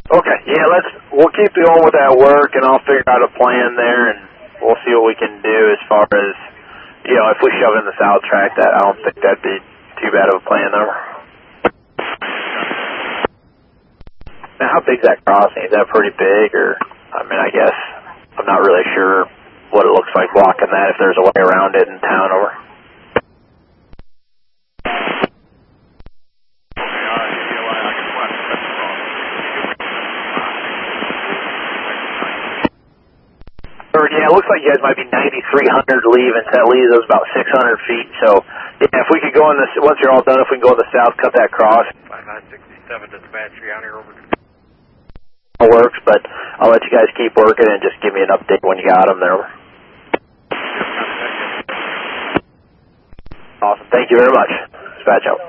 Okay, yeah, we'll keep going with that work, and I'll figure out a plan there, and we'll see what we can do as far as, if we shove in the south track, that I don't think that'd be too bad of a plan, though. Now, how big's that crossing? Is that pretty big, or, I guess, I'm not really sure what it looks like blocking that, if there's a way around it in town, over. Yeah, it looks like you guys might be 9,300 leaving, so that leaves us about 600 feet. So, yeah, if we could go in this, once you're all done, if we can go in the south, cut that cross. 5967 dispatch, out here over. It works, but I'll let you guys keep working and just give me an update when you got them there. Awesome. Thank you very much. Dispatch out.